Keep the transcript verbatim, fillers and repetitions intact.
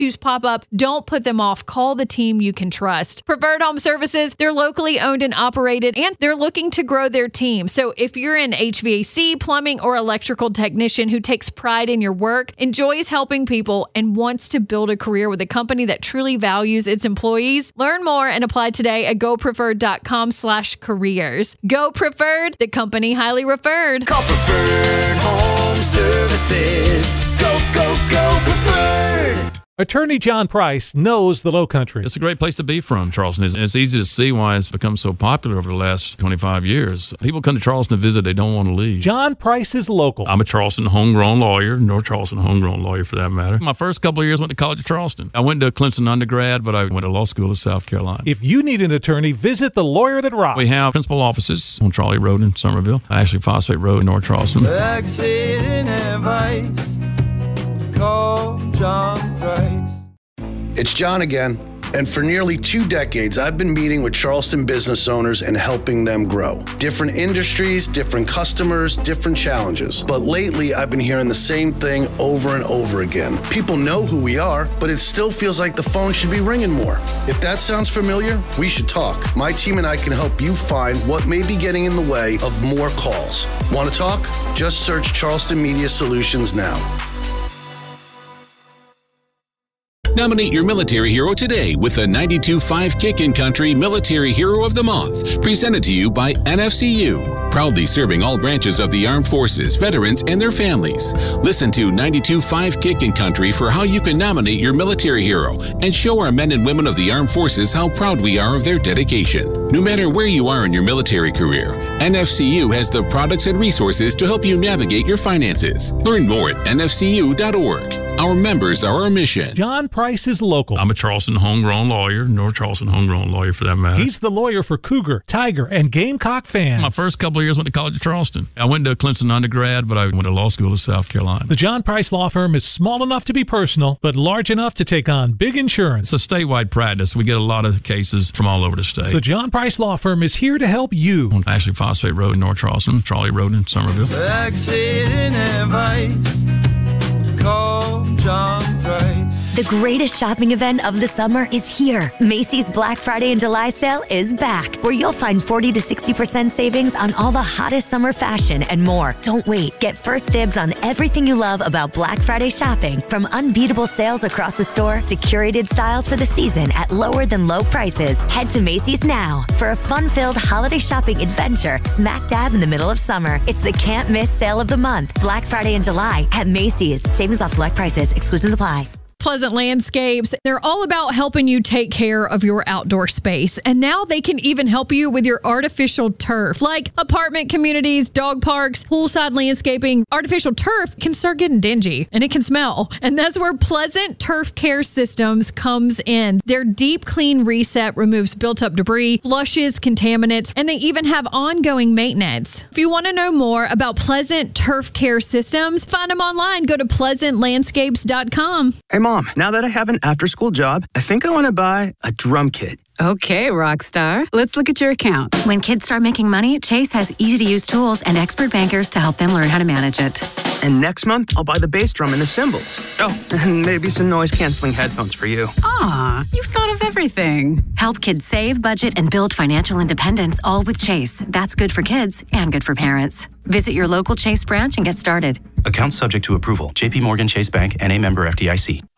Issues pop up, don't put them off. Call the team you can trust. Preferred Home Services, they're locally owned and operated, and they're looking to grow their team. So if you're an H V A C, plumbing, or electrical technician who takes pride in your work, enjoys helping people, and wants to build a career with a company that truly values its employees, learn more and apply today at gopreferred.com slash careers. Go Preferred, the company highly referred. Call Preferred Home Services. Go, go, go Preferred. Attorney John Price knows the Lowcountry. It's a great place to be from, Charleston. It's, it's easy to see why it's become so popular over the last twenty-five years. People come to Charleston to visit. They don't want to leave. John Price is local. I'm a Charleston homegrown lawyer, North Charleston homegrown lawyer for that matter. My first couple of years went to College of Charleston. I went to Clemson undergrad, but I went to law school in South Carolina. If you need an attorney, visit the Lawyer That Rocks. We have principal offices on Trolley Road in Somerville, actually Phosphate Road in North Charleston. Accident advice. Call John Price. It's John again, and for nearly two decades, I've been meeting with Charleston business owners and helping them grow. Different industries, different customers, different challenges. But lately, I've been hearing the same thing over and over again. People know who we are, but it still feels like the phone should be ringing more. If that sounds familiar, we should talk. My team and I can help you find what may be getting in the way of more calls. Want to talk? Just search Charleston Media Solutions now. Nominate your military hero today with the ninety-two point five Kickin' Country Military Hero of the Month, presented to you by N F C U, proudly serving all branches of the armed forces, veterans, and their families. Listen to ninety-two point five Kickin' Country for how you can nominate your military hero and show our men and women of the armed forces how proud we are of their dedication. No matter where you are in your military career, N F C U has the products and resources to help you navigate your finances. Learn more at N F C U dot org. Our members are our mission. John Price is local. I'm a Charleston homegrown lawyer, North Charleston homegrown lawyer for that matter. He's the lawyer for Cougar, Tiger, and Gamecock fans. My first couple of years went to College of Charleston. I went to Clemson undergrad, but I went to law school in South Carolina. The John Price Law Firm is small enough to be personal, but large enough to take on big insurance. It's a statewide practice. We get a lot of cases from all over the state. The John Price Law Firm is here to help you. On Ashley Phosphate Road in North Charleston, Trolley Road in Somerville. Accident advice. Call John Price. The greatest shopping event of the summer is here. Macy's Black Friday and July sale is back, where you'll find forty to sixty percent savings on all the hottest summer fashion and more. Don't wait. Get first dibs on everything you love about Black Friday shopping, from unbeatable sales across the store to curated styles for the season at lower than low prices. Head to Macy's now for a fun-filled holiday shopping adventure smack dab in the middle of summer. It's the can't miss sale of the month, Black Friday in July at Macy's. Savings off select prices. Exclusions apply. Pleasant Landscapes, they're all about helping you take care of your outdoor space. And now they can even help you with your artificial turf, like apartment communities, dog parks, poolside landscaping. Artificial turf can start getting dingy and it can smell. And that's where Pleasant Turf Care Systems comes in. Their deep clean reset removes built up debris, flushes contaminants, and they even have ongoing maintenance. If you want to know more about Pleasant Turf Care Systems, find them online. Go to pleasant landscapes dot com. Hey, Mom, now that I have an after-school job, I think I want to buy a drum kit. Okay, Rockstar. Let's look at your account. When kids start making money, Chase has easy-to-use tools and expert bankers to help them learn how to manage it. And next month, I'll buy the bass drum and the cymbals. Oh, and maybe some noise-canceling headphones for you. Aw, you've thought of everything. Help kids save, budget, and build financial independence, all with Chase. That's good for kids and good for parents. Visit your local Chase branch and get started. Account subject to approval. J P Morgan Chase Bank, N A member F D I C.